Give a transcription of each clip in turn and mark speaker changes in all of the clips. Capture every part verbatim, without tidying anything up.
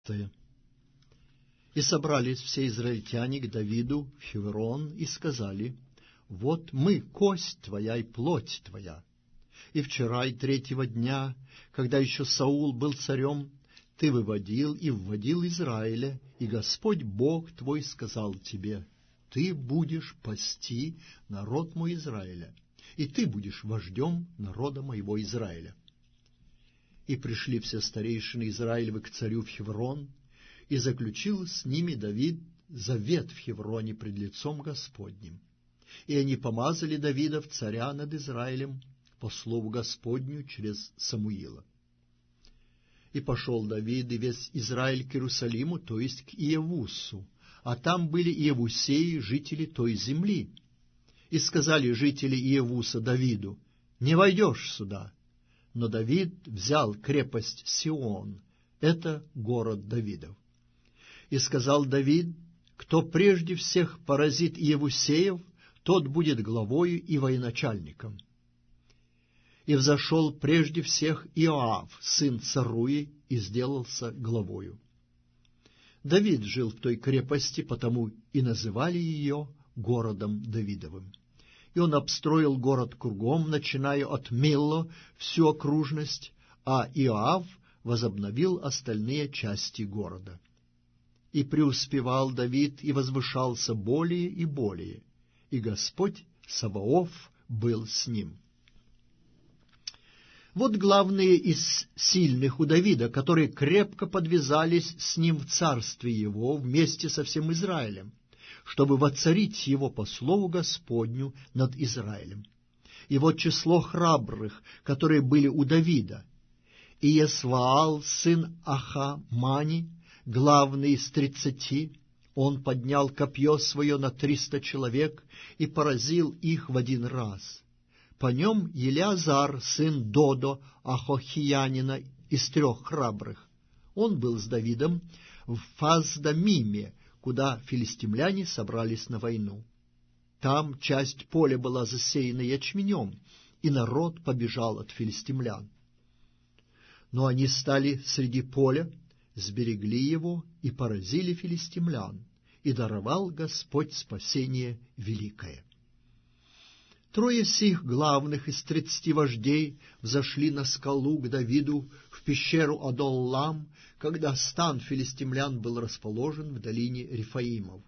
Speaker 1: И собрались все израильтяне к Давиду в Хеврон и сказали: «Вот мы, кость твоя и плоть твоя. И вчера, и третьего дня, когда еще Саул был царем, ты выводил и вводил Израиля, и Господь Бог твой сказал тебе: ты будешь пасти народ мой Израиля, и ты будешь вождем народа моего Израиля». И пришли все старейшины Израилевы к царю в Хеврон, и заключил с ними Давид завет в Хевроне пред лицом Господним. И они помазали Давида в царя над Израилем по слову Господню через Самуила. И пошел Давид и весь Израиль к Иерусалиму, то есть к Иевусу, а там были иевусеи, жители той земли. И сказали жители Иевуса Давиду: «Не войдешь сюда». Но Давид взял крепость Сион, это город Давидов. И сказал Давид: кто прежде всех поразит иевусеев, тот будет главою и военачальником. И взошел прежде всех Иоав, сын Царуи, и сделался главою. Давид жил в той крепости, потому и называли ее городом Давидовым. И он обстроил город кругом, начиная от Милло всю окружность, а Иоав возобновил остальные части города. И преуспевал Давид, и возвышался более и более, и Господь Саваоф был с ним. Вот главные из сильных у Давида, которые крепко подвязались с ним в царстве его вместе со всем Израилем, чтобы воцарить его по слову Господню над Израилем. И вот число храбрых, которые были у Давида: Иесваал, сын Ахамани, главный из тридцати, он поднял копье свое на триста человек и поразил их в один раз. По нем Елеазар, сын Додо, Ахохиянина, из трех храбрых. Он был с Давидом в Фаздамиме, куда филистимляне собрались на войну. Там часть поля была засеяна ячменем, и народ побежал от филистимлян. Но они стали среди поля, сберегли его и поразили филистимлян, и даровал Господь спасение великое. Трое сих главных из тридцати вождей взошли на скалу к Давиду в пещеру Адоллам, когда стан филистимлян был расположен в долине Рефаимов.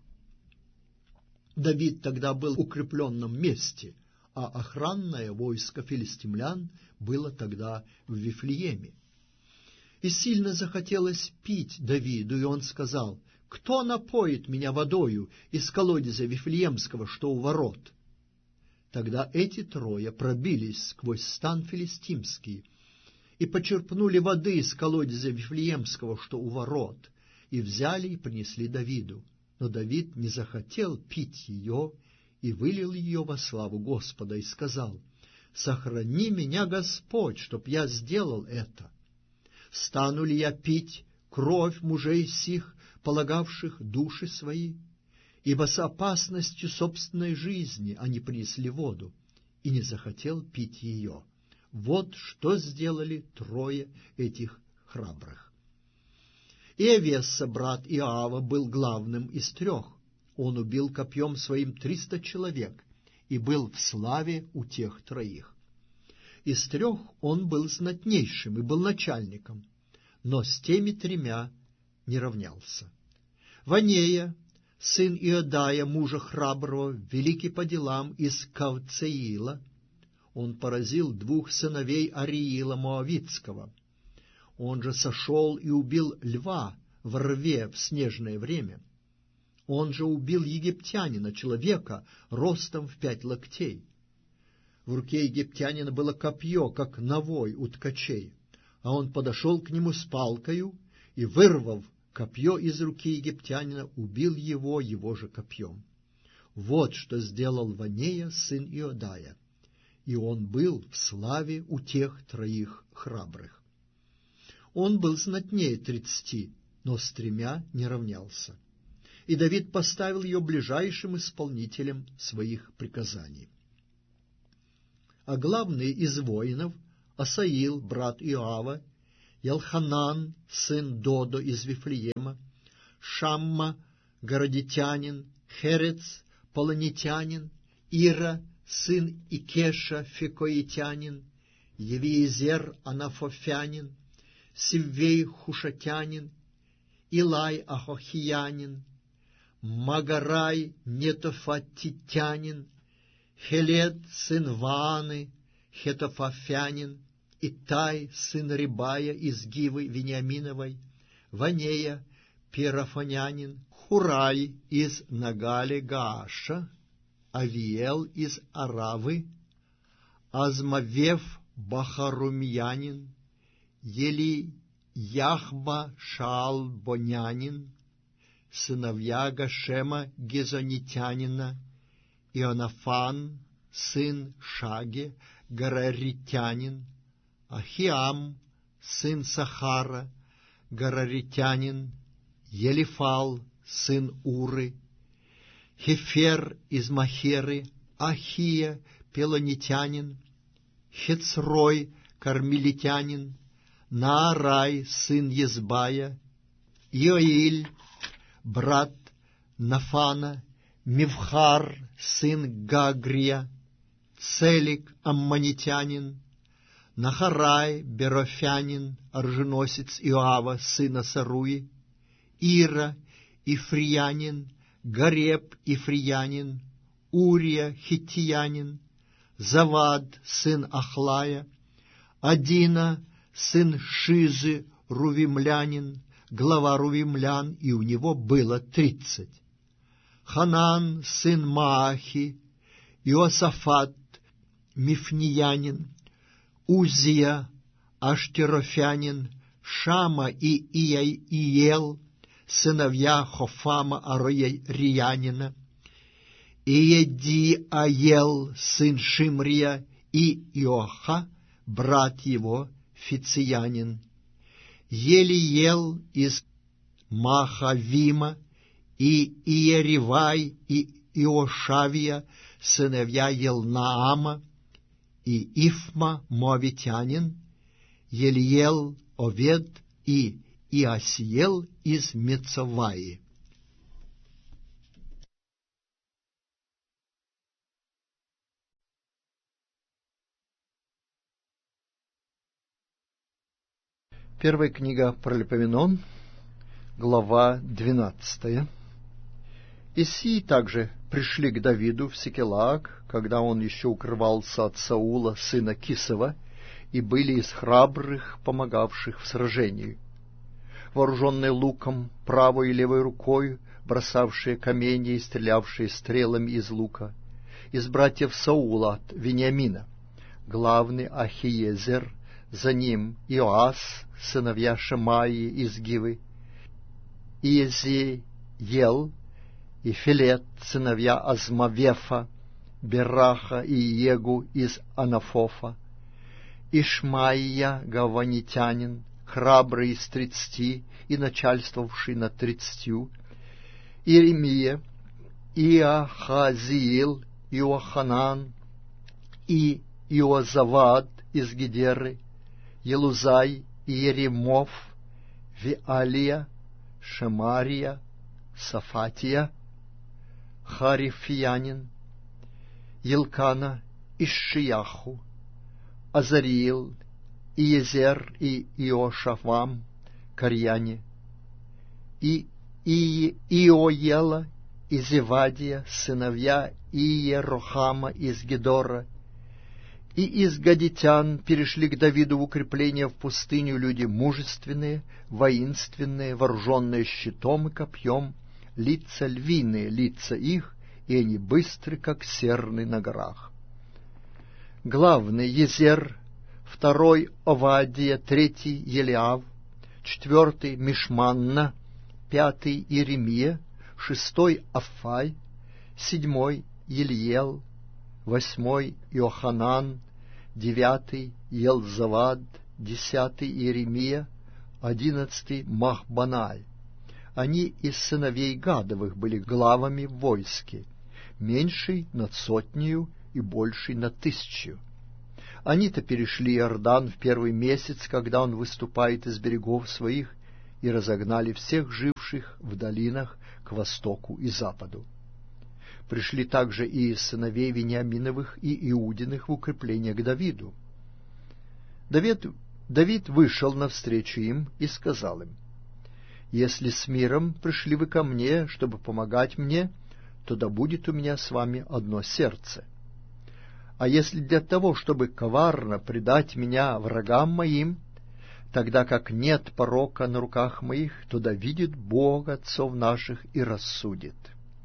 Speaker 1: Давид тогда был в укрепленном месте, а охранное войско филистимлян было тогда в Вифлееме. И сильно захотелось пить Давиду, и он сказал: «Кто напоит меня водою из колодезя Вифлеемского, что у ворот?» Тогда эти трое пробились сквозь стан филистимский и почерпнули воды из колодезя Вифлеемского, что у ворот, и взяли и принесли Давиду. Но Давид не захотел пить ее и вылил ее во славу Господа, и сказал: «Сохрани меня, Господь, чтоб я сделал это. Стану ли я пить кровь мужей сих, полагавших души свои? Ибо с опасностью собственной жизни они принесли воду, и не захотел пить ее». Вот что сделали трое этих храбрых. Иовеса, брат Иоава, был главным из трех. Он убил копьем своим триста человек и был в славе у тех троих. Из трех он был знатнейшим и был начальником, но с теми тремя не равнялся. Ванея, сын Иодая, мужа храброго, великий по делам, из Кавцеила, он поразил двух сыновей Ариила Моавитского. Он же сошел и убил льва в рве в снежное время. Он же убил египтянина, человека, ростом в пять локтей. В руке египтянина было копье, как навой у ткачей, а он подошел к нему с палкою и, вырвав копье из руки египтянина, убил его его же копьем. Вот что сделал Ванея, сын Иодая, и он был в славе у тех троих храбрых. Он был знатнее тридцати, но с тремя не равнялся. И Давид поставил ее ближайшим исполнителем своих приказаний. А главный из воинов, Асаил, брат Иоава, Елханан, сын Додо из Вифлеема, Шамма, городитянин, Херец, полонитянин, Ира, сын Икеша, фекоитянин, Евиезер, анафофянин, Сиввей, хушатянин, Илай, ахохиянин, Магарай, нетофатитянин, Хелед, сын Вааны, хетофафянин, Итай, сын Рибая из Гивы Вениаминовой, Ванея, пирафонянин, Хурай из Нагали Гааша, Авиел из Аравы, Азмавев Бахарумьянин, Ели Яхба Шаалбонянин, сыновья Гашема Гезонитянина, Ионафан, сын Шаге, Гараритянин, Ахиам, сын Сахара, Гараритянин, Елифал, сын Уры, Хефер из Махеры, Ахия, пелонитянин, Хецрой, кармелитянин, Наарай, сын Езбая, Иоиль, брат Нафана, Мивхар, сын Гагрия, Целик, аммонитянин, Нахарай, Берофянин, оруженосец Иоава, сына Саруи, Ира, Ифриянин, Гареб, Ифриянин, Урия, хиттиянин, Завад, сын Ахлая, Адина, сын Шизы, рувимлянин, глава рувимлян, и у него было тридцать. Ханан, сын Маахи, Иосафат, мифниянин, Узия, аштерофянин, Шама и Иел, сыновья Хофама Ароярянина, Иедиаел, сын Шимрия, и Иоха, брат его, Фициянин, Елиел из Махавима, и Иеривай, и Иошавия, сыновья Елнаама, и Ифма, моавитянин, Елиел, Овед, и Иасиел из Мецоваи. Первая книга Паралипоменон, глава двенадцатая. И сии также пришли к Давиду в Сикелаг, когда он еще укрывался от Саула, сына Кисова, и были из храбрых, помогавших в сражении, вооруженные луком, правой и левой рукой, бросавшие камни и стрелявшие стрелами из лука, из братьев Саула от Вениамина, главный Ахиезер, за ним Иоас, сыновья Шемаи из Гивы, Иезиел и Филет, сыновья Азмавефа, Бераха и Егу из Анафофа, Ишмаия, гаванитянин, храбрый из тридцати и начальствовавший над тридцатью, Иеремия, Иахазиил, Иоханан и Иозавад из Гедеры, Елузай, Иеремов, Виалия, Шемария, Сафатия, Харифьянин, Елкана, Ишшияху, Азариил, Иезер и Иошафам, Карьяне, и Иоела из Ивадия, сыновья Иерохама из Гедора, и из гадитян перешли к Давиду в укрепление в пустыню люди мужественные, воинственные, вооруженные щитом и копьем, лица львиные, лица их, и они быстры, как серны на горах. Главный Езер, второй Овадия, третий Елиав, четвертый Мишманна, пятый Иеремия, шестой Афай, седьмой Ильел, восьмой Иоханан, девятый Елзавад, десятый Иеремия, одиннадцатый Махбаналь. Они из сыновей Гадовых были главами в войске, меньший над сотнею и больший над тысячью. Они-то перешли Иордан в первый месяц, когда он выступает из берегов своих, и разогнали всех живших в долинах к востоку и западу. Пришли также и из сыновей Вениаминовых и Иудиных в укрепление к Давиду. Давид, Давид вышел навстречу им и сказал им: «Если с миром пришли вы ко мне, чтобы помогать мне, то да будет у меня с вами одно сердце. А если для того, чтобы коварно предать меня врагам моим, тогда как нет порока на руках моих, то да видит Бог отцов наших и рассудит».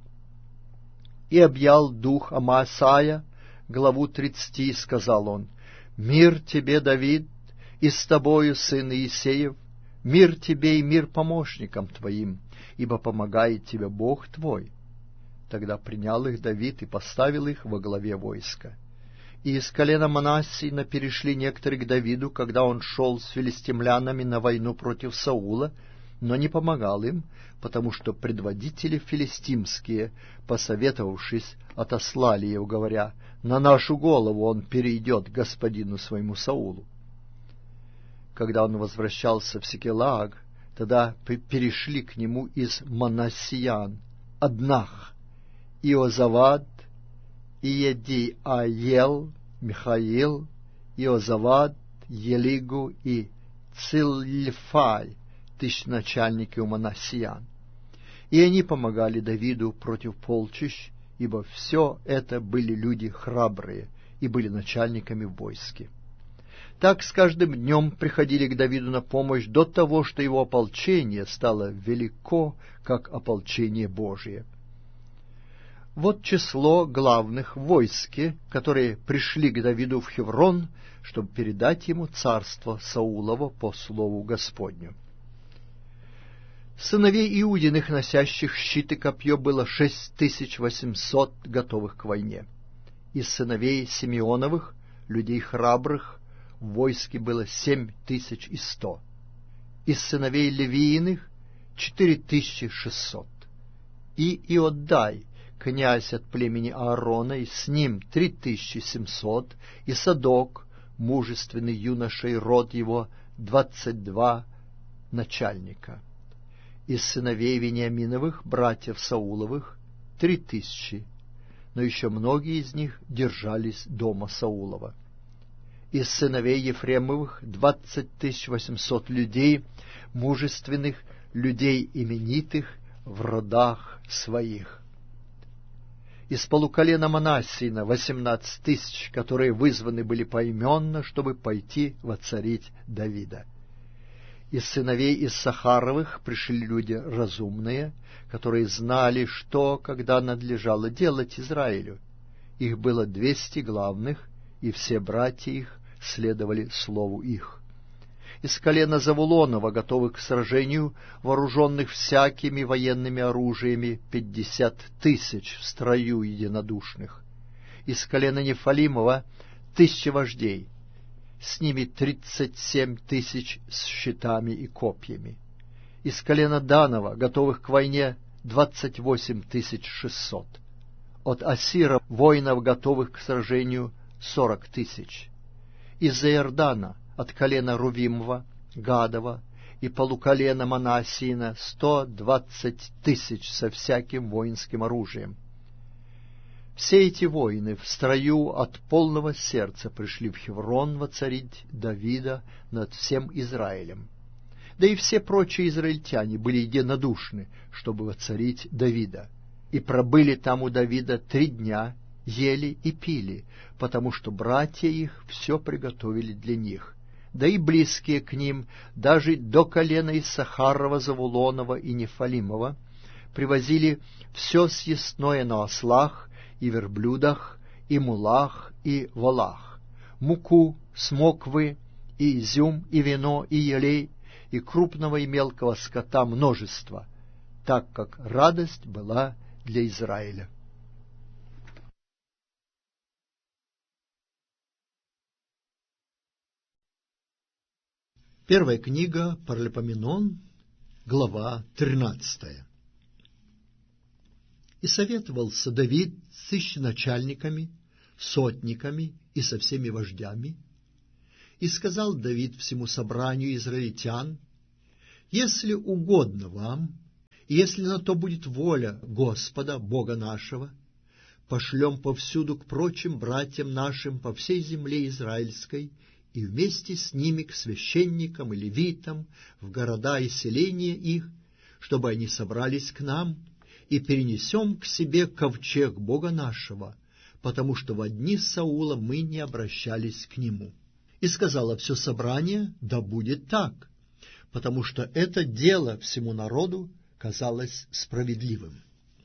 Speaker 1: И объял дух Амасая, главу тридцати, и сказал он: «Мир тебе, Давид, и с тобою, сын Иисеев, мир тебе и мир помощникам твоим, ибо помогает тебе Бог твой». Тогда принял их Давид и поставил их во главе войска. И из колена Манассиина перешли некоторые к Давиду, когда он шел с филистимлянами на войну против Саула, но не помогал им, потому что предводители филистимские, посоветовавшись, отослали его, говоря: «На нашу голову он перейдет к господину своему Саулу». Когда он возвращался в Сикелаг, тогда перешли к нему из Манассиян Аднах, Иозавад, Иедиаел, Михаил, Иозавад, Елигу и Цильфай, тысяченачальники у Манассиян. И они помогали Давиду против полчищ, ибо все это были люди храбрые и были начальниками в войске. Так с каждым днем приходили к Давиду на помощь до того, что его ополчение стало велико, как ополчение Божие. Вот число главных в войске, которые пришли к Давиду в Хеврон, чтобы передать ему царство Саулово по слову Господню. Сыновей Иудиных, носящих щит и копье, было шесть тысяч восемьсот, готовых к войне. Из сыновей Симеоновых, людей храбрых, в войске было семь тысяч и сто. Из сыновей Левииных — четыре тысячи шестьсот. И Иоддай, князь от племени Аарона, и с ним три тысячи семьсот, и Садок, мужественный юноша, и род его двадцать два начальника. Из сыновей Вениаминовых, братьев Сауловых, три тысячи, но еще многие из них держались дома Саулова. Из сыновей Ефремовых двадцать тысяч восемьсот людей, мужественных, людей именитых в родах своих. Из полуколена Манассиина восемнадцать тысяч, которые вызваны были поименно, чтобы пойти воцарить Давида. Из сыновей Иссахаровых пришли люди разумные, которые знали, что, когда надлежало делать Израилю. Их было двести главных, и все братья их следовали слову их. Из колена Завулонова, готовых к сражению, вооруженных всякими военными оружиями, пятьдесят тысяч в строю единодушных. Из колена Нефалимова тысяча вождей, с ними тридцать семь тысяч с щитами и копьями. Из колена Данова, готовых к войне, двадцать восемь тысяч шестьсот. От Ассира воинов, готовых к сражению, сорок тысяч. Из-за Иордана, от колена Рувимова, Гадова и полуколена Манассиина сто двадцать тысяч со всяким воинским оружием. Все эти воины в строю от полного сердца пришли в Хеврон воцарить Давида над всем Израилем. Да и все прочие израильтяне были единодушны, чтобы воцарить Давида, и пробыли там у Давида три дня, ели и пили, потому что братья их все приготовили для них, да и близкие к ним, даже до колена Иссахарова, Завулонова и Нефалимова, привозили все съестное на ослах и верблюдах, и мулах, и волах, муку, смоквы, и изюм, и вино, и елей, и крупного и мелкого скота множество, так как радость была для Израиля.
Speaker 2: Первая книга Паралипоменон, глава тринадцатая. И советовался Давид с тысяченачальниками, сотниками и со всеми вождями,
Speaker 1: И сказал Давид всему собранию израильтян: «Если угодно вам, и если на то будет воля Господа, Бога нашего, пошлем повсюду к прочим братьям нашим по всей земле израильской, и вместе с ними к священникам и левитам в города и селения их, чтобы они собрались к нам, и перенесем к себе ковчег Бога нашего, потому что во дни Саула мы не обращались к нему». И сказала все собрание: «Да будет так», потому что это дело всему народу казалось справедливым.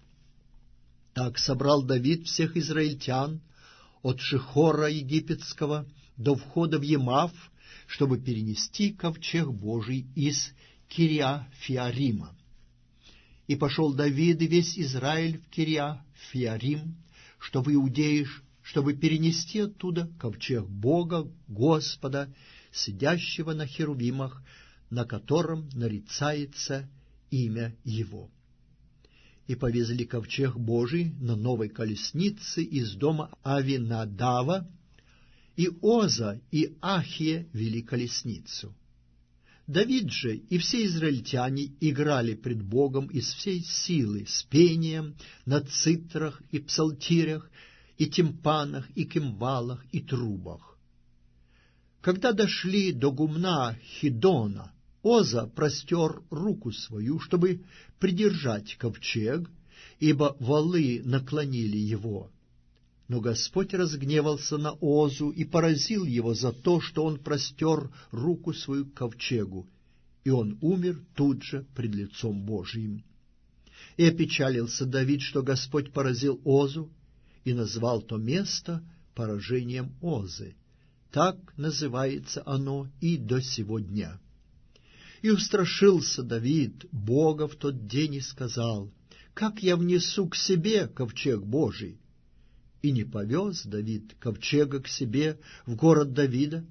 Speaker 1: Так собрал Давид всех израильтян от Шихора египетского до входа в Емав, чтобы перенести ковчег Божий из Кирья-Фиарима. И пошел Давид и весь Израиль в Кирья-Фиарим, что в Иудее, чтобы перенести оттуда ковчег Бога, Господа, сидящего на херувимах, на котором нарицается имя Его. И повезли ковчег Божий на новой колеснице из дома Авинадава, и Оза и Ахия вели колесницу. Давид же и все израильтяне играли пред Богом из всей силы, с пением на цитрах и псалтирях, и тимпанах, и кимвалах, и трубах. Когда дошли до гумна Хидона, Оза простер руку свою, чтобы придержать ковчег, ибо валы наклонили его. Но Господь разгневался на Озу и поразил его за то, что он простер руку свою к ковчегу, и он умер тут же пред лицом Божиим. И опечалился Давид, что Господь поразил Озу, и назвал то место поражением Озы. Так называется оно и до сего дня. И устрашился Давид Бога в тот день и сказал: «Как я внесу к себе ковчег Божий?» И не повез Давид ковчега к себе в город Давида,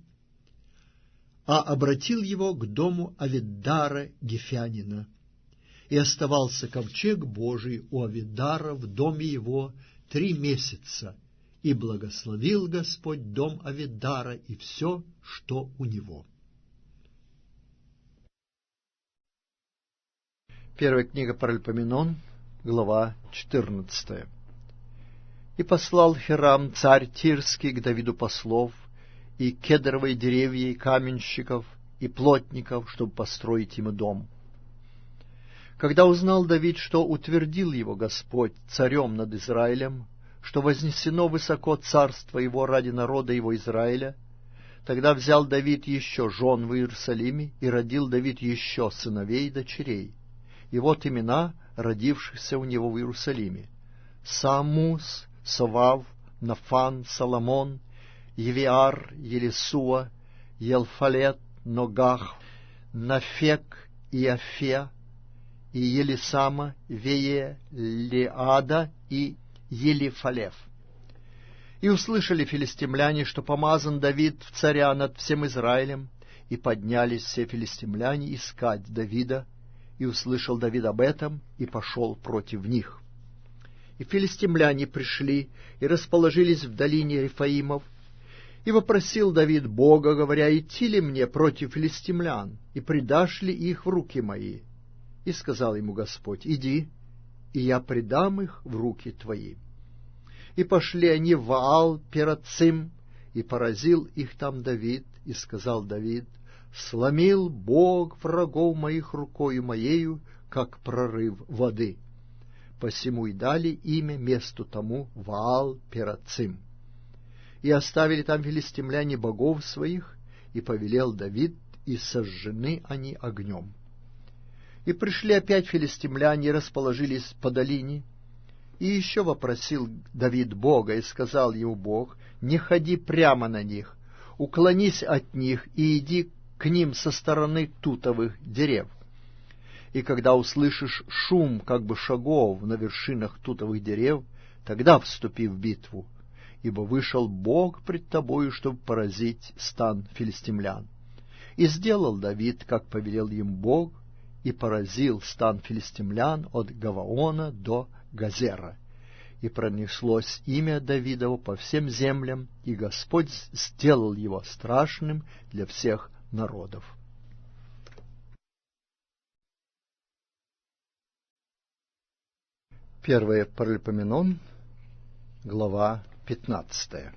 Speaker 1: а обратил его к дому Авидара Гефянина. И оставался ковчег Божий у Авидара в доме его три месяца, и благословил Господь дом Авидара и все, что у него.
Speaker 2: Первая книга Паралипоменон, глава четырнадцатая. «И послал Хирам, царь Тирский, к Давиду послов, и кедровые деревья, и каменщиков, и плотников, чтобы построить ему дом. Когда узнал Давид, что утвердил его Господь царем над Израилем, что вознесено высоко царство его ради народа его Израиля, тогда взял Давид еще жен в Иерусалиме, и родил Давид еще сыновей и дочерей. И вот имена родившихся у него в Иерусалиме: Самус, Совав, Нафан, Соломон, Евиар, Елисуа, Елфалет, Ногах, Нафек, Иафе, и Елисама, Вее, Леада и Елифалев. И услышали филистимляне, что помазан Давид в царя над всем Израилем, и поднялись все филистимляне искать Давида, и услышал Давид об этом, и пошел против них. И филистимляне пришли и расположились в долине Рефаимов, и вопросил Давид Бога, говоря: идти ли мне против филистимлян, и предашь ли их в руки мои? И сказал ему Господь: иди, и я предам их в руки твои. И пошли они в Ваал-Перацим, и поразил их там Давид, и сказал Давид: сломил Бог врагов моих рукою моею, как прорыв воды. Посему и дали имя месту тому Ваал-Перацим. И оставили там филистимляне богов своих, и повелел Давид, и сожжены они огнем. И пришли опять филистимляне, и расположились по долине. И еще вопросил Давид Бога, и сказал ему Бог: не ходи прямо на них, уклонись от них, и иди к ним со стороны тутовых дерев. И когда услышишь шум, как бы шагов на вершинах тутовых дерев, тогда вступи в битву, ибо вышел Бог пред тобою, чтобы поразить стан филистимлян. И сделал Давид, как повелел им Бог, и поразил стан филистимлян от Гаваона до Газера. и пронеслось имя Давидова по всем землям, и Господь сделал его страшным для всех народов. Первое Паралипоменон, глава пятнадцатая.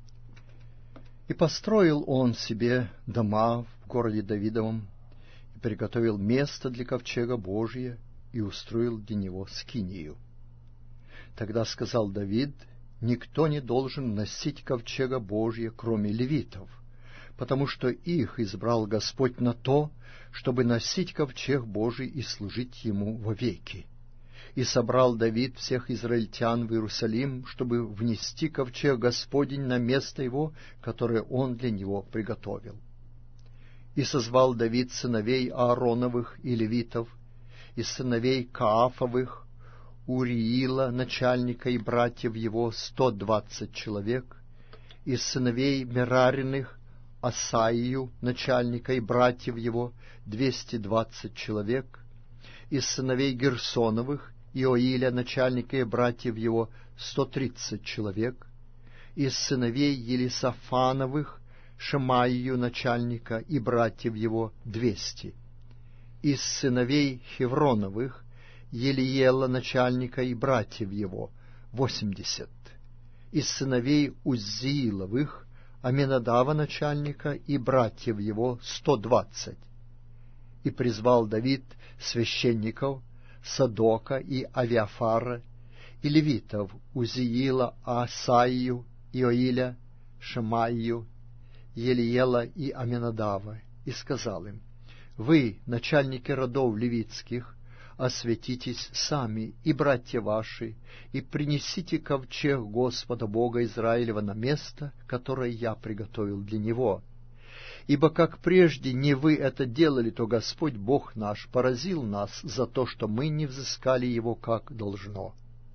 Speaker 2: «И построил он себе дома в городе Давидовом, и приготовил место для ковчега Божия, и устроил для него скинию. Тогда сказал Давид: никто не должен носить ковчега Божия, кроме левитов, потому что их избрал Господь на то, чтобы носить ковчег Божий и служить ему вовеки. И собрал Давид всех израильтян в Иерусалим, чтобы внести ковчег Господень на место его, которое он для него приготовил. И созвал Давид сыновей Аароновых и левитов, и сыновей Каафовых, Уриила, начальника, и братьев его, сто двадцать человек, и сыновей Мерариных, Асаию, начальника, и братьев его, двести двадцать человек, из сыновей Герсоновых, Иоиля, начальника, и братьев его, сто тридцать человек, из сыновей Елисафановых, Шемаию, начальника, и братьев его, двести, из сыновей Хевроновых, Елиела, начальника, и братьев его, восемьдесят, из сыновей Уззииловых, Аминадава, начальника, и братьев его, сто двадцать. И призвал Давид священников Садока и Авиафара, и левитов Узиила, Асаию, Иоиля, Шемаию, Елиела и Аминадава, и сказал им: вы, начальники родов левитских, осветитесь сами и братья ваши, и принесите ковчег Господа Бога Израилева на место, которое я приготовил для него. Ибо как прежде не вы это делали, то Господь Бог наш поразил нас за то, что мы не взыскали его как должно.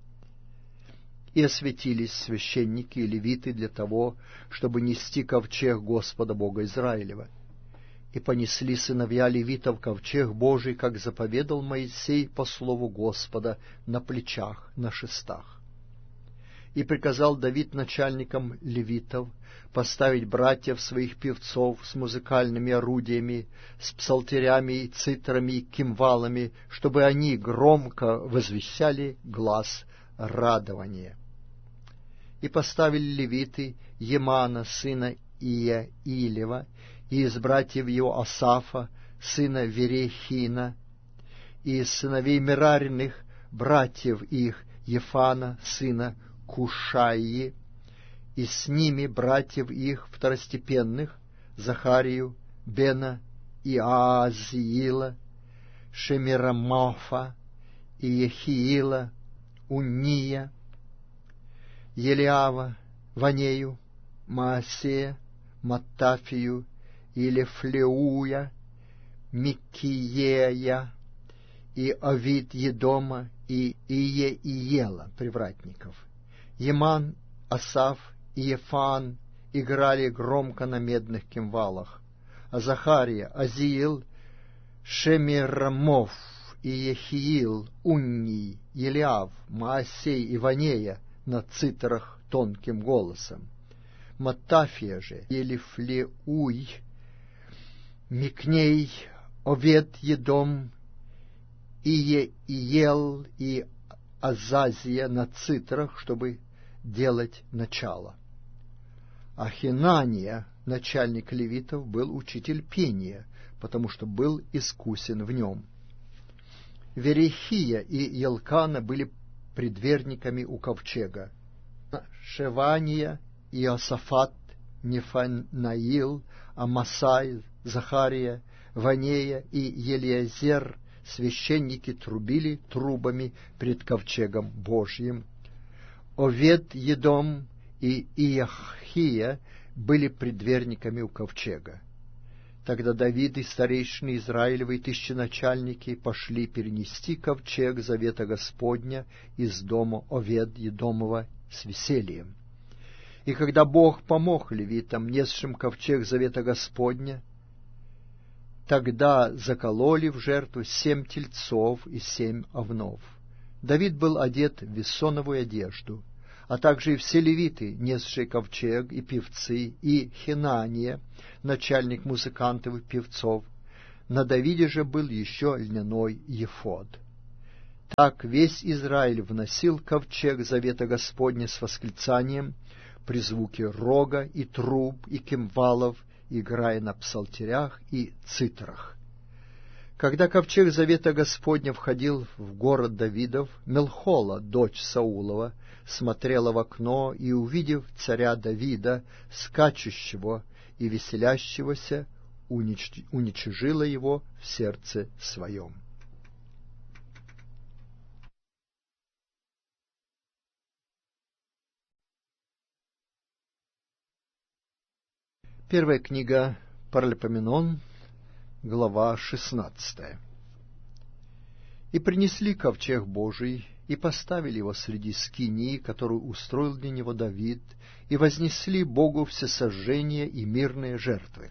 Speaker 2: И осветились священники и левиты для того, чтобы нести ковчег Господа Бога Израилева. И понесли сыновья левитов ковчег Божий, как заповедал Моисей по слову Господа, на плечах, на шестах. И приказал Давид начальникам левитов поставить братьев своих певцов с музыкальными орудиями, с псалтерями и цитрами и кимвалами, чтобы они громко возвещали глас радования. И поставили левиты Емана, сына Иаилева, и из братьев его Асафа, сына Верехина, и из сыновей Мерариных, братьев их Ефана, сына Кушаи, и с ними братьев их второстепенных, Захарию, Бена и Аазиила, Шемирамофа и Ехиила, Уния, Елиава, Ванею, Маасея, Маттафию, Илефлеуя, Микиея, и Овид Едома, и Иеиела, привратников. Еман, Асаф и Ефан играли громко на медных кимвалах, а Захария, Азиил, Шемирамов и Ехиил, Унний, Елиав, Маасей и Ванея на цитрах тонким голосом. Маттафия же, Елифлеуй, Микней, Овед Едом, Иеиел и Азазия на цитрах, чтобы делать начало. А Хинания, начальник левитов, был учитель пения, потому что был искусен в нем. Верехия и Елкана были предверниками у ковчега. Шевания, Иосафат, Нефанаил, Амасай, Захария, Ванея и Елиазер, священники, трубили трубами пред ковчегом Божьим. Овед Едом и Иахия были предверниками у ковчега. Тогда Давид и старейшины Израилевы и тысяченачальники пошли перенести ковчег завета Господня из дома Овед Едомова с весельем. И когда Бог помог левитам, несшим ковчег завета Господня, тогда закололи в жертву семь тельцов и семь овнов. Давид был одет в вессоновую одежду, а также и все левиты, несшие ковчег, и певцы, и Хинания, начальник музыкантов и певцов. На Давиде же был еще льняной ефод. Так весь Израиль вносил ковчег завета Господня с восклицанием при звуке рога и труб и кимвалов, играя на псалтерях и цитрах. Когда ковчег завета Господня входил в город Давидов, Мелхола, дочь Саулова, смотрела в окно и, увидев царя Давида, скачущего и веселящегося, унич... уничижила его в сердце своем. Первая книга Паралипоменон, глава шестнадцатая. «И принесли ковчег Божий, и поставили его среди скинии, которую устроил для него Давид, и вознесли Богу всесожжения и мирные жертвы.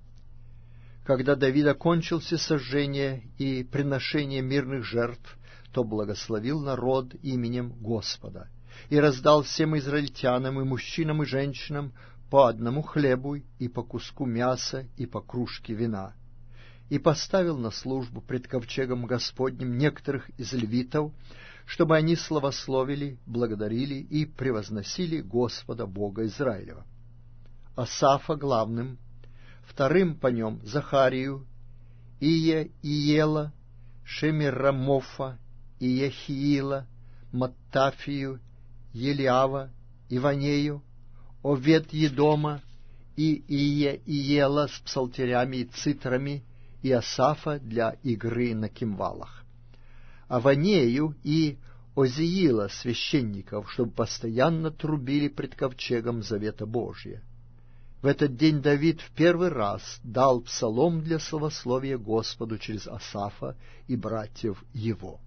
Speaker 2: Когда Давид окончил всесожжение и приношение мирных жертв, то благословил народ именем Господа, и раздал всем израильтянам, и мужчинам, и женщинам, по одному хлебу, и по куску мяса, и по кружке вина, и поставил на службу пред ковчегом Господним некоторых из левитов, чтобы они славословили, благодарили и превозносили Господа Бога Израилева. Асафа главным, вторым по нем Захарию, Ие Иела, Шемирамофа, Иехиила, Маттафию, Елиава, Иванею, Овед-Едома и Ие Иела с псалтерями и цитрами, и Асафа для игры на кимвалах, Аванею и Озиила священников, чтобы постоянно трубили пред ковчегом завета Божия. В этот день Давид в первый раз дал псалом для славословия Господу через Асафа и братьев его.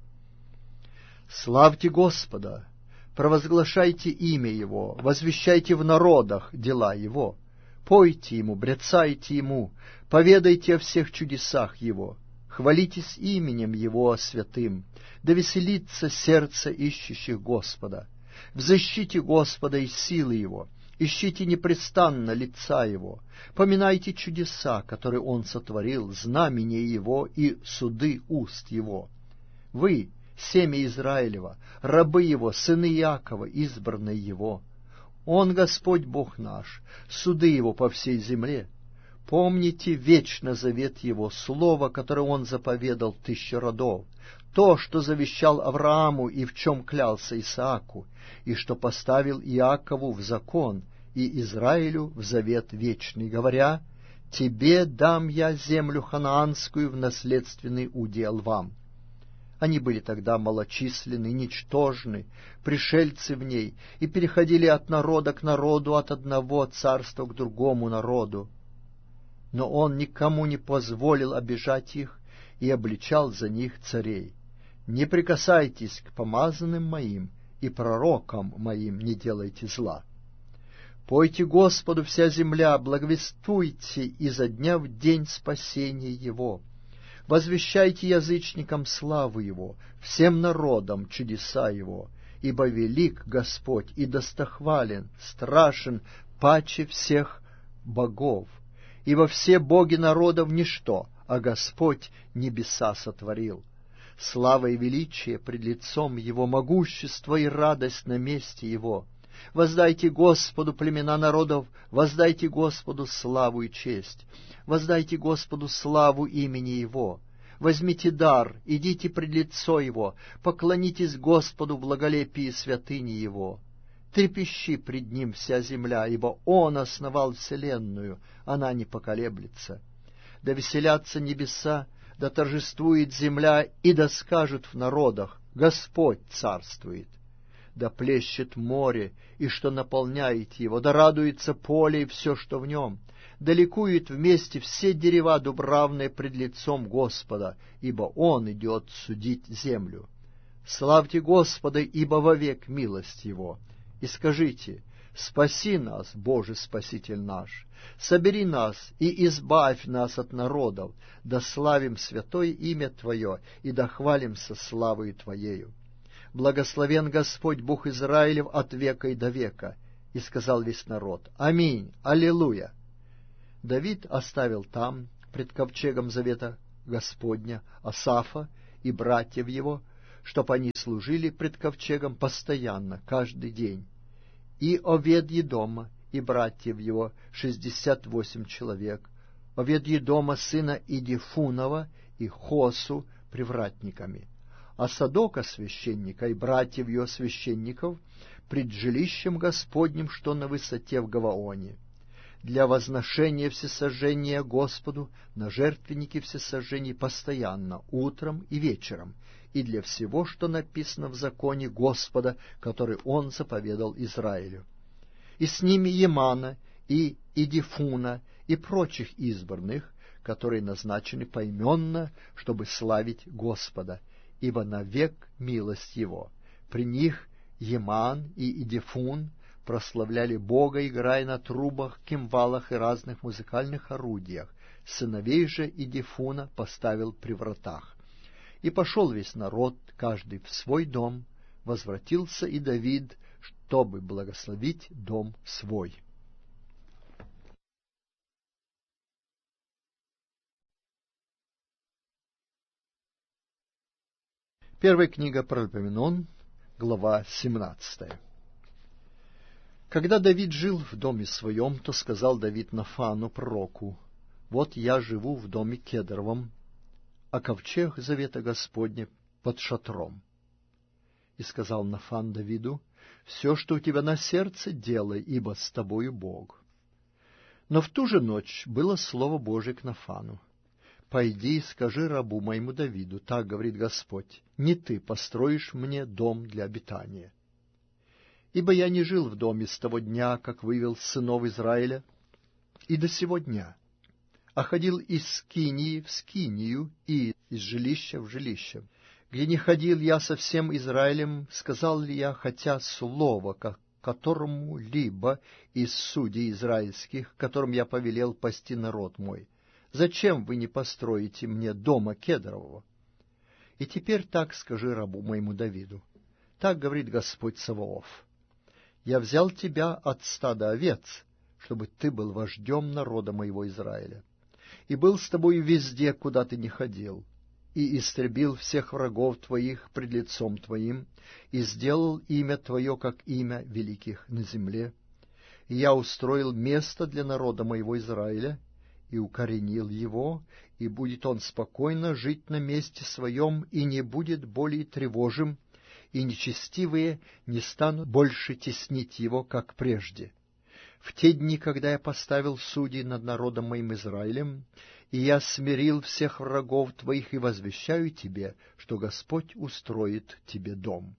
Speaker 2: Славьте Господа! Провозглашайте имя Его, возвещайте в народах дела Его, пойте Ему, бряцайте Ему, поведайте о всех чудесах Его, хвалитесь именем Его святым, да веселится сердце ищущих Господа. Взыщите Господа и силы Его, ищите непрестанно лица Его, поминайте чудеса, которые Он сотворил, знамения Его и суды уст Его. Вы, семя Израилева, рабы Его, сыны Иакова, избранные Его. Он Господь Бог наш, суды Его по всей земле. Помните вечно завет Его, слово, которое Он заповедал тысячи родов, то, что завещал Аврааму и в чем клялся Исааку, и что поставил Иакову в закон и Израилю в завет вечный, говоря: «Тебе дам я землю ханаанскую в наследственный удел вам». Они были тогда малочисленны, ничтожны, пришельцы в ней, и переходили от народа к народу, от одного царства к другому народу. Но он никому не позволил обижать их и обличал за них царей. «Не прикасайтесь к помазанным моим, и пророкам моим не делайте зла. Пойте Господу вся земля, благовествуйте изо дня в день спасения Его. Возвещайте язычникам славу Его, всем народам чудеса Его, ибо велик Господь и достохвален, страшен паче всех богов, ибо все боги народов ничто, а Господь небеса сотворил. Слава и величие пред лицом Его, могущество и радость на месте Его. Воздайте Господу, племена народов, воздайте Господу славу и честь. Воздайте Господу славу имени Его. Возьмите дар, идите пред лицо Его, поклонитесь Господу в благолепии святыни Его. Трепещи пред Ним вся земля, ибо Он основал вселенную, она не поколеблется. Да веселятся небеса, да торжествует земля, и да скажут в народах: Господь царствует. Да плещет море, и что наполняет его, да радуется поле и все, что в нем. Да ликуют вместе все дерева дубравные пред лицом Господа, ибо Он идет судить землю. Славьте Господа, ибо вовек милость Его. И скажите: спаси нас, Боже Спаситель наш, собери нас и избавь нас от народов, да славим святое имя Твое и да хвалимся славою Твоею. Благословен Господь Бог Израилев от века и до века. И сказал весь народ: Аминь, Аллилуйя. Давид оставил там, пред ковчегом завета Господня, Асафа и братьев его, чтоб они служили пред ковчегом постоянно, каждый день. И Овед-Едома и братьев его, шестьдесят восемь человек, Овед-Едома сына Идифунова и Хосу привратниками, а Садока священника и братьев его священников пред жилищем Господним, что на высоте в Гаваоне, для возношения всесожжения Господу на жертвеннике всесожжений постоянно, утром и вечером, и для всего, что написано в законе Господа, который Он заповедал Израилю. И с ними Емана и Идифуна и прочих избранных, которые назначены поименно, чтобы славить Господа, ибо навек милость Его. При них Еман и Идифун прославляли Бога, играя на трубах, кимвалах и разных музыкальных орудиях. Сыновей же Идифуна поставил при вратах. И пошел весь народ, каждый в свой дом, возвратился и Давид, чтобы благословить дом свой. Первая книга Паралипоменон, глава семнадцатая. Когда Давид жил в доме своем, то сказал Давид Нафану пророку: «Вот я живу в доме кедровом, а ковчег завета Господня под шатром». И сказал Нафан Давиду: «Все, что у тебя на сердце, делай, ибо с тобою Бог». Но в ту же ночь было слово Божие к Нафану: «Пойди и скажи рабу моему Давиду, так говорит Господь, не ты построишь мне дом для обитания. Ибо я не жил в доме с того дня, как вывел сынов Израиля, и до сего дня, а ходил из скинии в скинию и из жилища в жилище. Где не ходил я со всем Израилем, сказал ли я хотя слово, к которому-либо из судей израильских, которым я повелел пасти народ мой: зачем вы не построите мне дома кедрового? И теперь так скажи рабу моему Давиду: так говорит Господь Саваоф: я взял тебя от стада овец, чтобы ты был вождем народа моего Израиля, и был с тобою везде, куда ты не ходил, и истребил всех врагов твоих пред лицом твоим, и сделал имя твое, как имя великих на земле. И я устроил место для народа моего Израиля, и укоренил его, и будет он спокойно жить на месте своем, и не будет более тревожим, и нечестивые не станут больше теснить его, как прежде. В те дни, когда я поставил судей над народом моим Израилем, и я смирил всех врагов твоих, и возвещаю тебе, что Господь устроит тебе дом.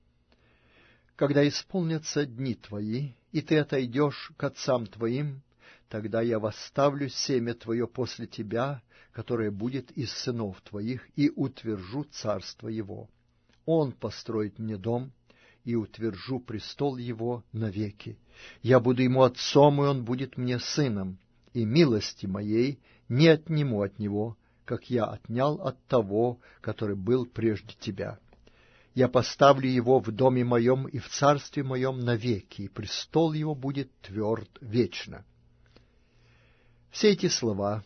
Speaker 2: Когда исполнятся дни твои, и ты отойдешь к отцам твоим, тогда я восставлю семя твое после тебя, которое будет из сынов твоих, и утвержу царство его. Он построит мне дом, и утвержу престол его навеки. Я буду ему отцом, и он будет мне сыном, и милости моей не отниму от него, как я отнял от того, который был прежде тебя. Я поставлю его в доме моем и в царстве моем навеки, и престол его будет тверд вечно». Все эти слова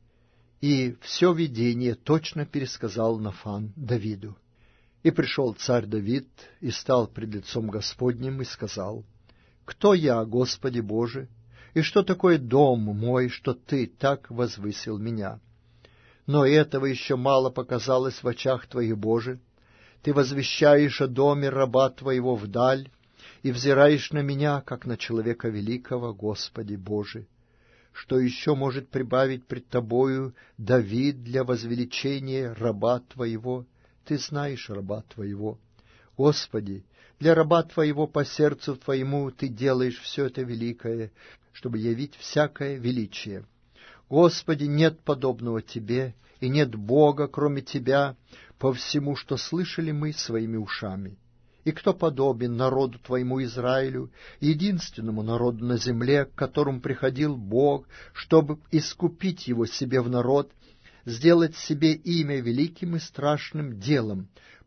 Speaker 2: и все видение точно пересказал Нафан Давиду. И пришел царь Давид, и стал пред лицом Господним, и сказал: «Кто я, Господи Боже, и что такое дом мой, что Ты так возвысил меня? Но этого еще мало показалось в очах Твоих, Боже. Ты возвещаешь о доме раба Твоего вдаль, и взираешь на меня, как на человека великого, Господи Боже. Что еще может прибавить пред Тобою Давид для возвеличения раба Твоего? Ты знаешь раба Твоего. Господи, для раба Твоего по сердцу Твоему Ты делаешь все это великое, чтобы явить всякое величие. Господи, нет подобного Тебе, и нет Бога, кроме Тебя, по всему, что слышали мы своими ушами. И кто подобен народу Твоему Израилю, единственному народу на земле, к которому приходил Бог, чтобы искупить его себе в народ, сделать себе имя великим и страшным делом,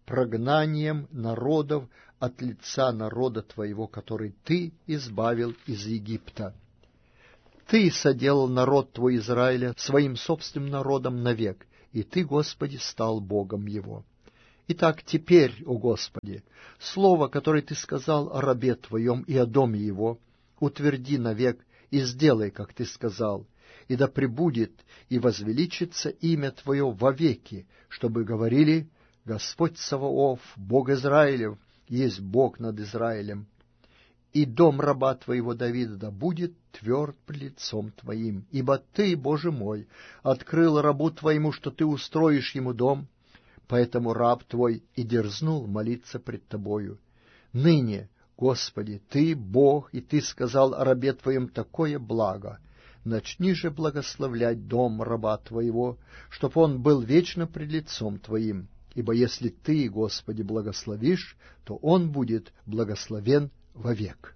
Speaker 2: прогнанием народов от лица народа Твоего, который Ты избавил из Египта. Ты соделал народ Твой Израиля своим собственным народом навек, и Ты, Господи, стал Богом его. Итак, теперь, о Господи, слово, которое Ты сказал о рабе Твоем и о доме его, утверди навек и сделай, как Ты сказал, и да пребудет и возвеличится имя Твое вовеки, чтобы говорили: Господь Саваоф, Бог Израилев, есть Бог над Израилем. И дом раба Твоего Давида да будет тверд пред лицом Твоим, ибо Ты, Боже мой, открыл рабу Твоему, что Ты устроишь ему дом, поэтому раб Твой и дерзнул молиться пред Тобою. Ныне, Господи, Ты Бог, и Ты сказал о рабе Твоем такое благо. Начни же благословлять дом раба Твоего, чтоб он был вечно пред лицом Твоим, ибо если Ты, Господи, благословишь, то он будет благословен вовек.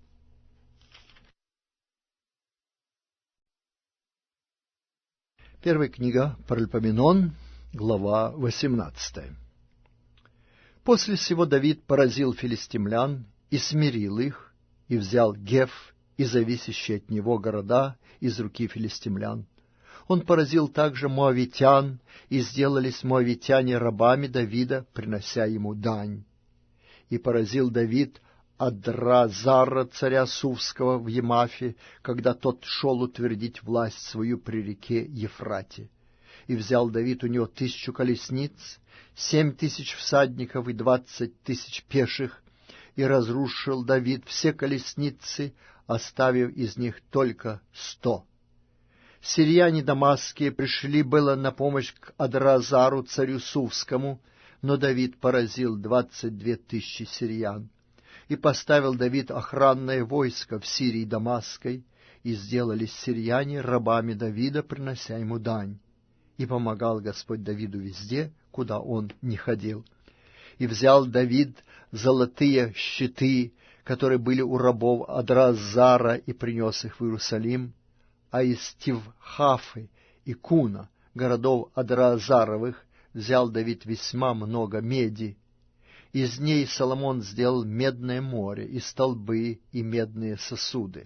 Speaker 2: Первая книга Паральпоменон, глава восемнадцатая. После сего Давид поразил филистимлян и смирил их, и взял Геф и зависящие от него города из руки филистимлян. Он поразил также моавитян, и сделались моавитяне рабами Давида, принося ему дань. И поразил Давид Адразара, царя Сувского, в Емафе, когда тот шел утвердить власть свою при реке Ефрате. И взял Давид у него тысячу колесниц, семь тысяч всадников и двадцать тысяч пеших, и разрушил Давид все колесницы, оставив из них только сто. Сирияне дамасские пришли было на помощь к Адразару, царю Сувскому, но Давид поразил двадцать две тысячи сириян. И поставил Давид охранное войско в Сирии Дамасской, и сделались сирияне рабами Давида, принося ему дань. И помогал Господь Давиду везде, куда он не ходил. И взял Давид золотые щиты, которые были у рабов Адразара, и принес их в Иерусалим, а из Тивхафы и Куна, городов Адразаровых, взял Давид весьма много меди. Из ней Соломон сделал медное море, и столбы, и медные сосуды.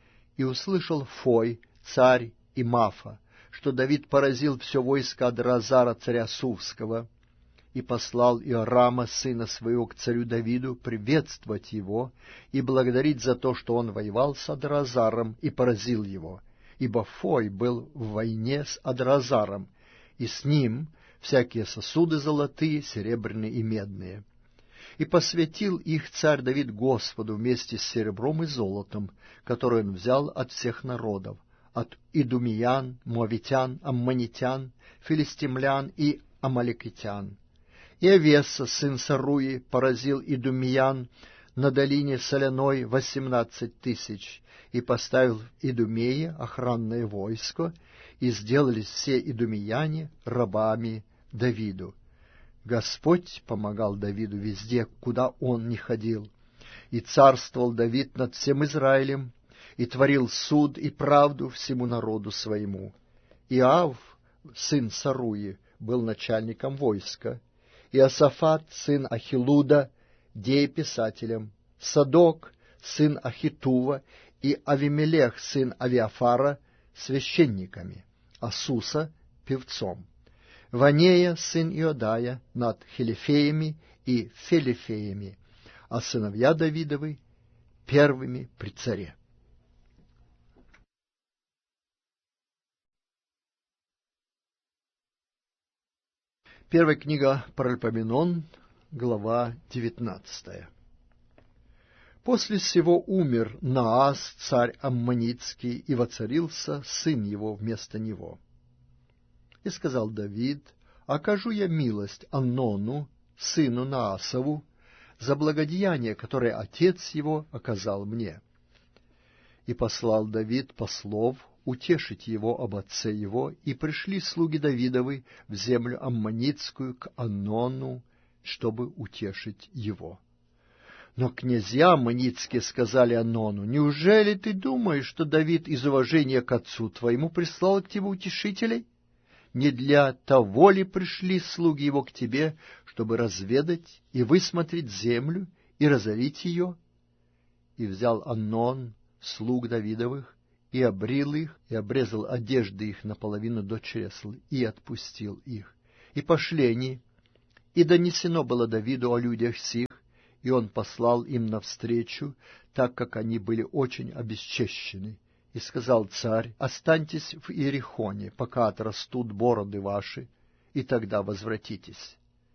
Speaker 2: И услышал Фой, царь и Мафа, что Давид поразил все войско Адразара, царя Сувского, и послал Иорама, сына своего, к царю Давиду приветствовать его и благодарить за то, что он воевал с Адразаром и поразил его, ибо Фой был в войне с Адразаром, и с ним всякие сосуды золотые, серебряные и медные. И посвятил их царь Давид Господу вместе с серебром и золотом, которое он взял от всех народов, от идумиян, моавитян, аммонитян, филистимлян и амалекитян. И Авеса, сын Саруи, поразил идумиян на долине соляной восемнадцать тысяч, и поставил в Идумее охранное войско, и сделались все идумияне рабами Давиду. Господь помогал Давиду везде, куда он не ходил. И царствовал Давид над всем Израилем, и творил суд и правду всему народу своему. Иав, сын Саруи, был начальником войска, и Иосафат, сын Ахилуда, дееписателем, Садок, сын Ахитува, и Авимелех, сын Авиафара, священниками, а Суса — певцом. Ванея, сын Иодая, над Хелифеями и Фелифеями, а сыновья Давидовы — первыми при царе. Первая книга Паральпоменон, глава девятнадцатая. После сего умер Наас, царь Аммонитский, и воцарился сын его вместо него. И сказал Давид: окажу я милость Аннону, сыну Наасову, за благодеяние, которое отец его оказал мне. И послал Давид послов утешить его об отце его, и пришли слуги Давидовы в землю Аммонитскую к Аннону, чтобы утешить его. Но князья аммонитские сказали Аннону: неужели ты думаешь, что Давид из уважения к отцу твоему прислал к тебе утешителей? не для того ли пришли слуги его к тебе, чтобы разведать и высмотреть землю и разорить ее? И взял Амнон слуг Давидовых, и обрил их, и обрезал одежды их наполовину до чресл, и отпустил их. И пошли они, и донесено было Давиду о людях сих, и он послал им навстречу, так как они были очень обесчещены. И сказал царь: останьтесь в Иерихоне, пока отрастут бороды ваши, и тогда возвратитесь.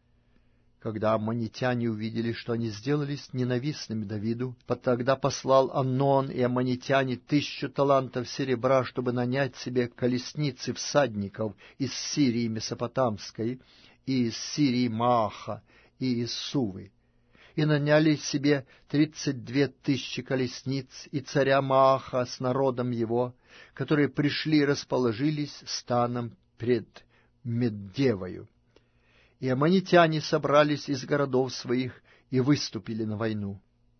Speaker 2: Когда аммонитяне увидели, что они сделались ненавистными Давиду, тогда послал Амнон и аммонитяне тысячу талантов серебра, чтобы нанять себе колесницы всадников из Сирии Месопотамской, и из Сирии Мааха, и из Сувы. И наняли себе тридцать две тысячи колесниц, и царя Мааха с народом его, которые пришли и расположились станом пред Меддевою. И аммонитяне собрались из городов своих и выступили на войну.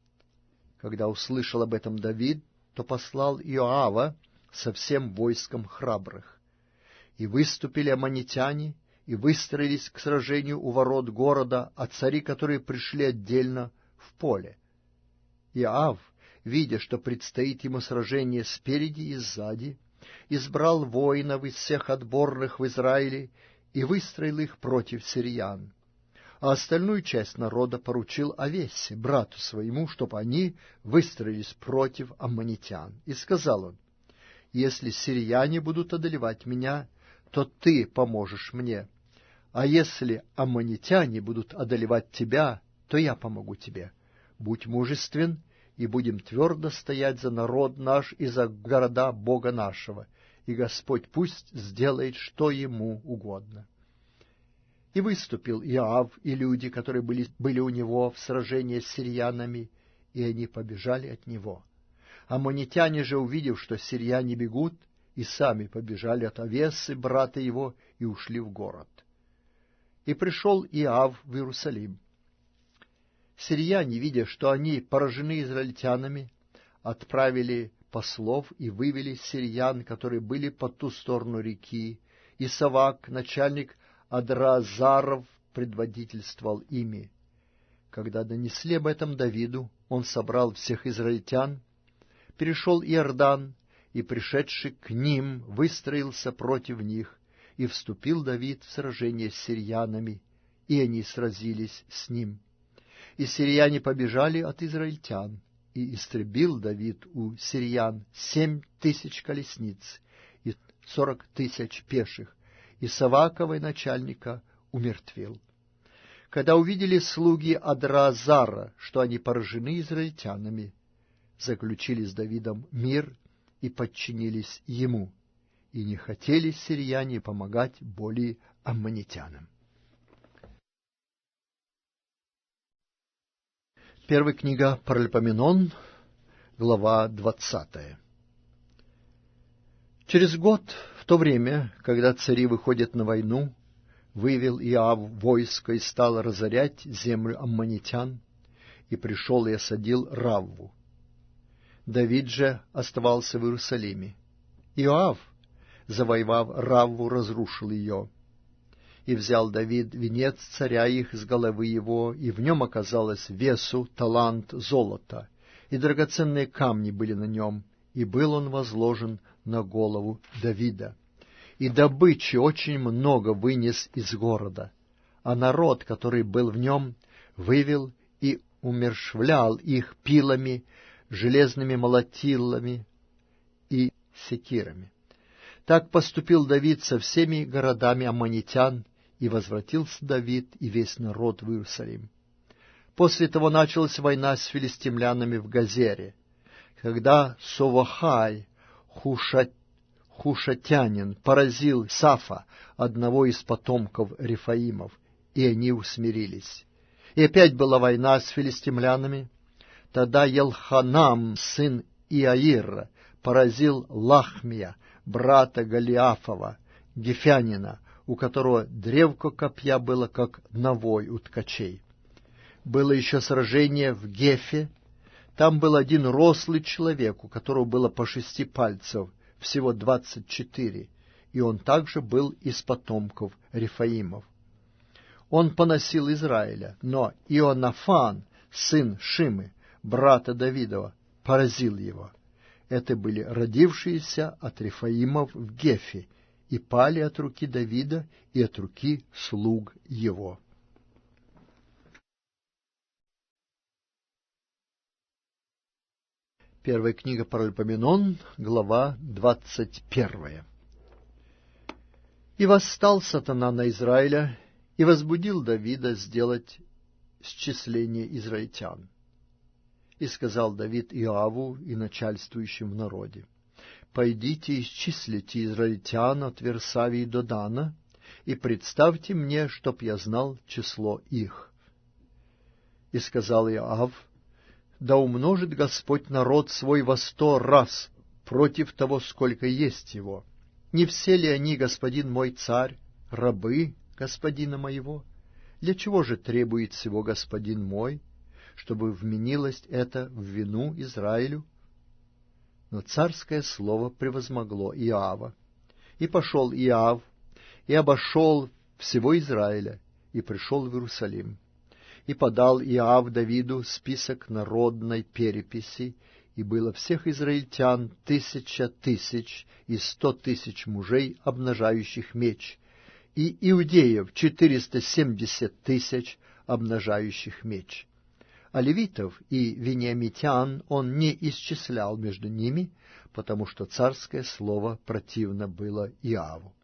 Speaker 2: Когда услышал об этом Давид, то послал Иоава со всем войском храбрых. И выступили аммонитяне, и выстроились к сражению у ворот города, а цари, которые пришли отдельно, в поле. Иоав, видя, что предстоит ему сражение спереди и сзади, избрал воинов из всех отборных в Израиле и выстроил их против сириян. А остальную часть народа поручил Авесе, брату своему, чтобы они выстроились против аммонитян. И сказал он: если сирияне будут одолевать меня, то ты поможешь мне, а если аммонитяне будут одолевать тебя, то я помогу тебе. Будь мужествен, и будем твердо стоять за народ наш и за города Бога нашего, и Господь пусть сделает, что ему угодно. И выступил Иоав и люди, которые были, были у него в сражении с сириянами, и они побежали от него. Аммонитяне же, увидев, что сирияне бегут, и сами побежали от Авесы, брата его, и ушли в город. И пришел Иоав в Иерусалим. Сирияне, видя, что они поражены израильтянами, отправили послов и вывели сириян, которые были по ту сторону реки, и Савак, начальник Адразаров, предводительствовал ими. Когда донесли об этом Давиду, он собрал всех израильтян, перешел Иордан, и, пришедший к ним, выстроился против них, и вступил Давид в сражение с сириянами, и они сразились с ним. И сирияне побежали от израильтян, и истребил Давид у сириян семь тысяч колесниц и сорок тысяч пеших, и Савакова начальника умертвил. Когда увидели слуги Адразара, что они поражены израильтянами, заключили с Давидом мир и подчинились ему, и не хотели сирияне помогать более аммонитянам. Первая книга Паральпоменон, глава двадцатая. Через год, в то время, когда цари выходят на войну, вывел Иоав войско и стал разорять землю аммонитян, и пришел и осадил Равву. Давид же оставался в Иерусалиме. Иоав, завоевав Равву, разрушил ее. И взял Давид венец царя их с головы его, и в нем оказалось весу талант золота, и драгоценные камни были на нем, и был он возложен на голову Давида. И добычи очень много вынес из города, а народ, который был в нем, вывел и умерщвлял их пилами, железными молотилами и секирами. Так поступил Давид со всеми городами аммонитян, и возвратился Давид и весь народ в Иерусалим. После того началась война с филистимлянами в Газере, когда Совахай, хушат, хушатянин, поразил Сафа, одного из потомков Рефаимов, и они усмирились. И опять была война с филистимлянами. Тогда Елханам, сын Иаира, поразил Лахмия, брата Голиафова, гефянина, у которого древко копья было, как навой у ткачей. Было еще сражение в Гефе. Там был один рослый человек, у которого было по шести пальцев, всего двадцать четыре, и он также был из потомков Рефаимов. Он поносил Израиля, но Ионафан, сын Шимы, брата Давидова, поразил его. Это были родившиеся от Рефаимов в Гефе, и пали от руки Давида и от руки слуг его. Первая книга Паралипоменон, глава двадцать первая. «И восстал сатана на Израиля, и возбудил Давида сделать счисление израильтян. И сказал Давид Иоаву и начальствующим в народе: пойдите исчислите израильтян от Версавии до Дана, и представьте мне, чтоб я знал число их. И сказал Иоав: да умножит Господь народ свой во сто раз против того, сколько есть его. Не все ли они, господин мой царь, рабы господина моего? Для чего же требует всего господин мой, чтобы вменилось это в вину Израилю? Но царское слово превозмогло Иоава. И пошел Иоав, и обошел всего Израиля, и пришел в Иерусалим. И подал Иоав Давиду список народной переписи, и было всех израильтян тысяча тысяч и сто тысяч мужей, обнажающих меч, и иудеев четыреста семьдесят тысяч, обнажающих меч. А левитов и вениамитян он не исчислял между ними, потому что царское слово противно было Иоаву.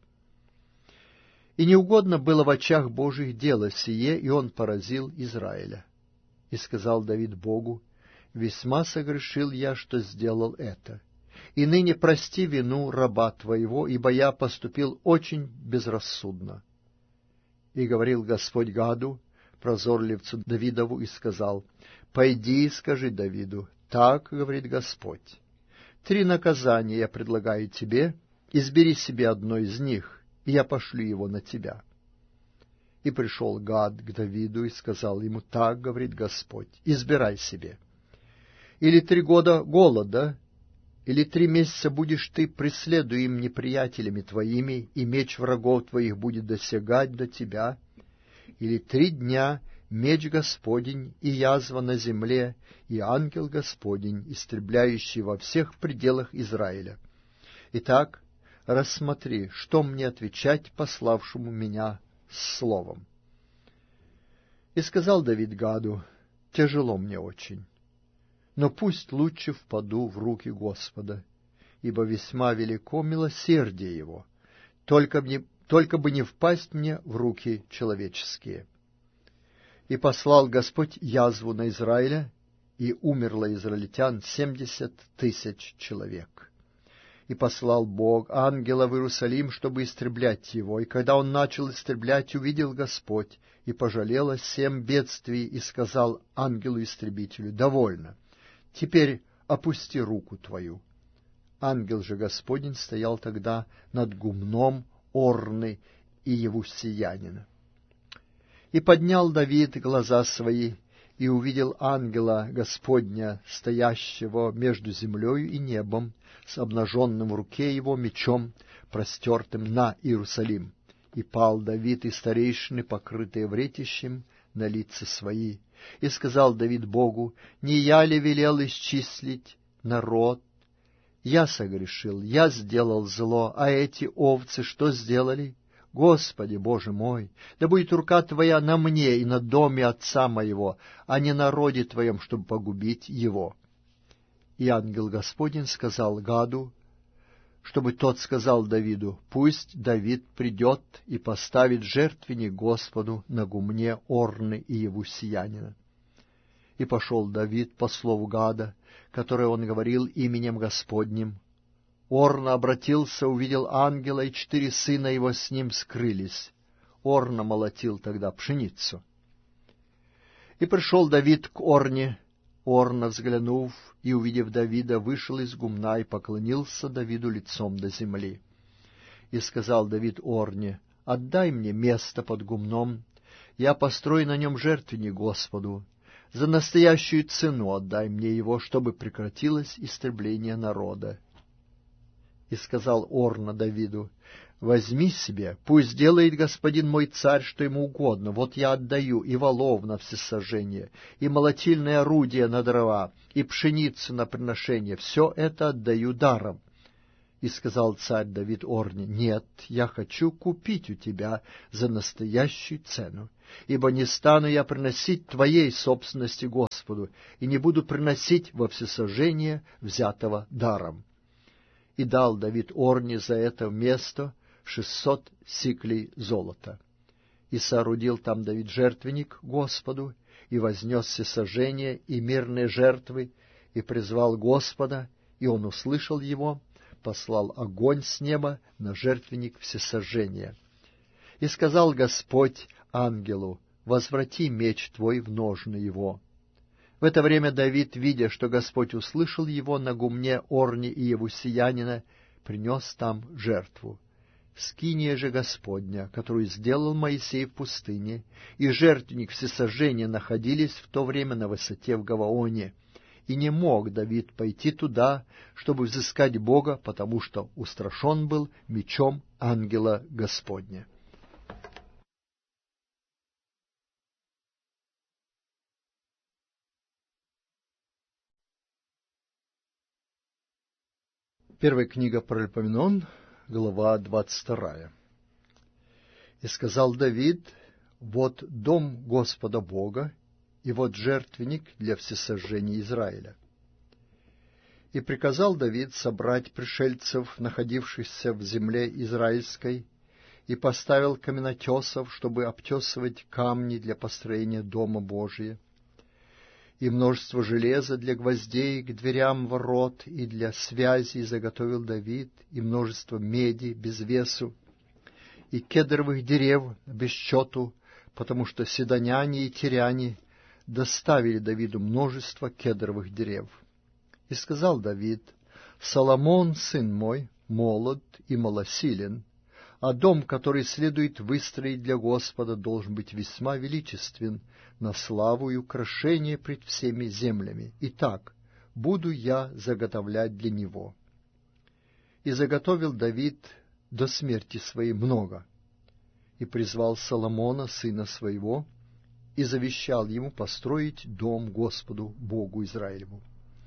Speaker 2: И неугодно было в очах Божьих дело сие, и он поразил Израиля. И сказал Давид Богу: весьма согрешил я, что сделал это. И ныне прости вину раба твоего, ибо я поступил очень безрассудно. И говорил Господь Гаду, прозорливцу Давидову, и сказал: пойди и скажи Давиду: так говорит Господь, три наказания я предлагаю тебе, избери себе одно из них, и я пошлю его на тебя. И пришел Гад к Давиду и сказал ему: так говорит Господь, избирай себе. Или три года голода, или три месяца будешь ты преследуем неприятелями твоими, и меч врагов твоих будет досягать до тебя, или три дня меч Господень и язва на земле, и ангел Господень, истребляющий во всех пределах Израиля. Итак, рассмотри, что мне отвечать пославшему меня с словом. И сказал Давид Гаду: тяжело мне очень, но пусть лучше впаду в руки Господа, ибо весьма велико милосердие его, только, мне, только бы не впасть мне в руки человеческие. И послал Господь язву на Израиля, и умерло израильтян семьдесят тысяч человек. И послал Бог ангела в Иерусалим, чтобы истреблять его. И когда он начал истреблять, увидел Господь, и пожалел о сем бедствий, и сказал ангелу-истребителю: довольно, теперь опусти руку твою. Ангел же Господень стоял тогда над гумном Орны и Евусиянина. И поднял Давид глаза свои, и увидел ангела Господня, стоящего между землею и небом, с обнаженным в руке его мечом, простертым на Иерусалим. И пал Давид и старейшины, покрытые вретищем, на лица свои. И сказал Давид Богу: не я ли велел исчислить народ? Я согрешил, я сделал зло, а эти овцы что сделали? Господи, Боже мой, да будет рука Твоя на мне и на доме отца моего, а не на роде Твоем, чтобы погубить его. И ангел Господень сказал Гаду, чтобы тот сказал Давиду: пусть Давид придет и поставит жертвенник Господу на гумне Орны и Евусиянина. И пошел Давид по слову Гада, которое он говорил именем Господним. Орна обратился, увидел ангела, и четыре сына его с ним скрылись. Орна молотил тогда пшеницу. И пришел Давид к Орне. Орна, взглянув и увидев Давида, вышел из гумна и поклонился Давиду лицом до земли. И сказал Давид Орне: отдай мне место под гумном, я построю на нем жертвенник Господу. За настоящую цену отдай мне его, чтобы прекратилось истребление народа. И сказал Орна Давиду: возьми себе, пусть делает господин мой царь, что ему угодно. Вот я отдаю и волов на всесожжение, и молотильное орудие на дрова, и пшеницу на приношение. Все это отдаю даром. И сказал царь Давид Орне: нет, я хочу купить у тебя за настоящую цену, ибо не стану я приносить твоей собственности Господу, и не буду приносить во всесожжение взятого даром. И дал Давид Орне за это место шестьсот сиклей золота. И соорудил там Давид жертвенник Господу, и вознес всесожжение и мирные жертвы, и призвал Господа, и он услышал его, послал огонь с неба на жертвенник всесожжения. И сказал Господь ангелу: возврати меч твой в ножны его. В это время Давид, видя, что Господь услышал его на гумне Орни и Евусеянина, принес там жертву. Скиния же Господня, которую сделал Моисей в пустыне, и жертвенник всесожжения находились в то время на высоте в Гаваоне. И не мог Давид пойти туда, чтобы взыскать Бога, потому что устрашен был мечом ангела Господня. Первая книга Паралипоменон, глава двадцать вторая. «И сказал Давид: вот дом Господа Бога, и вот жертвенник для всесожжения Израиля. И приказал Давид собрать пришельцев, находившихся в земле израильской, и поставил каменотесов, чтобы обтесывать камни для построения дома Божия, и множество железа для гвоздей к дверям ворот и для связей заготовил Давид, и множество меди без весу, и кедровых дерев без счету, потому что сидоняне и тиряне доставили Давиду множество кедровых дерев. И сказал Давид: Соломон, сын мой, молод и малосилен, а дом, который следует выстроить для Господа, должен быть весьма величествен, на славу и украшение пред всеми землями. Итак, буду я заготовлять для него. И заготовил Давид до смерти своей много, и призвал Соломона, сына своего, и завещал ему построить дом Господу Богу Израилеву.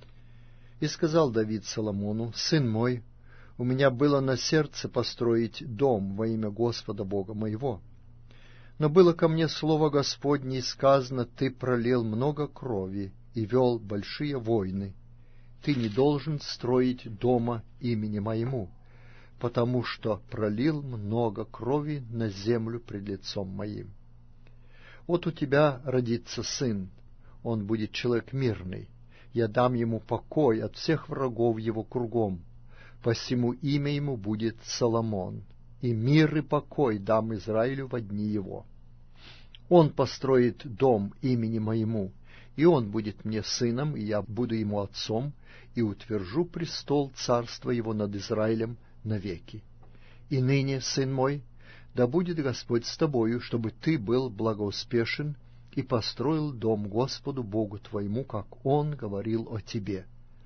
Speaker 2: И сказал Давид Соломону: сын мой, у меня было на сердце построить дом во имя Господа Бога моего. Но было ко мне слово Господне, и сказано: ты пролил много крови и вел большие войны. Ты не должен строить дома имени моему, потому что пролил много крови на землю пред лицом моим. Вот у тебя родится сын, он будет человек мирный. Я дам ему покой от всех врагов его кругом. Посему имя ему будет Соломон, и мир и покой дам Израилю во дни его. Он построит дом имени моему, и он будет мне сыном, и я буду ему отцом, и утвержу престол царства его над Израилем навеки. И ныне, сын мой, да будет Господь с тобою, чтобы ты был благоуспешен и построил дом Господу Богу твоему, как Он говорил о тебе.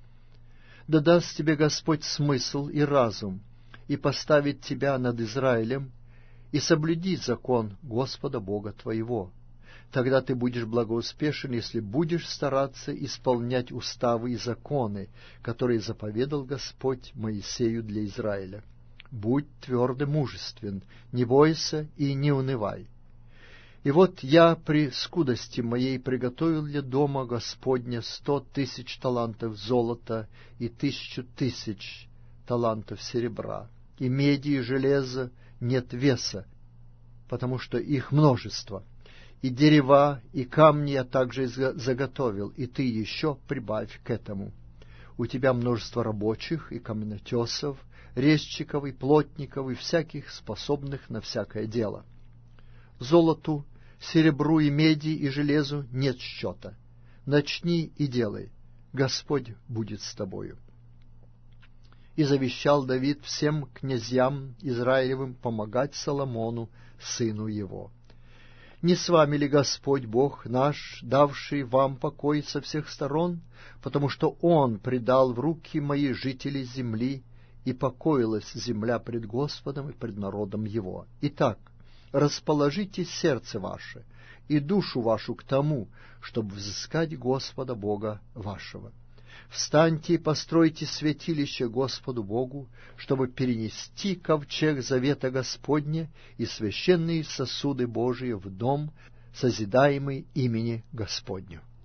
Speaker 2: Да даст тебе Господь смысл и разум, и поставит тебя над Израилем, и соблюди закон Господа Бога твоего. Тогда ты будешь благоуспешен, если будешь стараться исполнять уставы и законы, которые заповедал Господь Моисею для Израиля. Будь твердо мужествен, не бойся и не унывай. И вот я при скудости моей приготовил для дома Господня сто тысяч талантов золота и тысячу тысяч талантов серебра, и меди и железа нет веса, потому что их множество, и дерева, и камни я также заготовил, и ты еще прибавь к этому. У тебя множество рабочих и каменотесов, резчиков и плотников, и всяких способных на всякое дело. Золоту, серебру и меди и железу нет счета. Начни и делай, Господь будет с тобою. И завещал Давид всем князьям Израилевым помогать Соломону, сыну его. Не с вами ли Господь Бог наш, давший вам покой со всех сторон, потому что Он предал в руки мои жителей земли, и покоилась земля пред Господом и пред народом Его. Итак, расположите сердце ваше и душу вашу к тому, чтобы взыскать Господа Бога вашего. Встаньте и постройте святилище Господу Богу, чтобы перенести ковчег завета Господня и священные сосуды Божии в дом, созидаемый имени Господню.